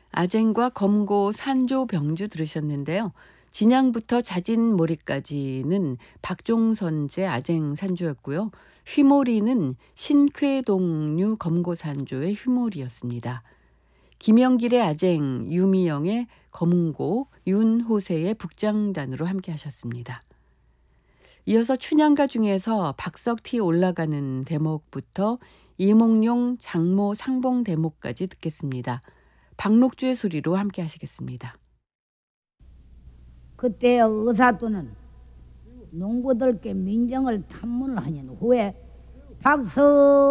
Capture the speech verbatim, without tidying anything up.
아쟁과 검고, 산조, 병주 들으셨는데요. 진양부터 자진몰이까지는 박종선제 아쟁 산조였고요. 휘몰이는 신쾌동류 검고 산조의 휘몰이였습니다. 김영길의 아쟁, 유미영의 검고, 윤호세의 북장단으로 함께 하셨습니다. 이어서 춘향가 중에서 박석티 올라가는 대목부터 이몽룡 장모 상봉 대목까지 듣겠습니다. 박록주의 소리로 함께 하시겠습니다. 그때 의사또는 농부들께 민정을 탐문을 하신 후에 박석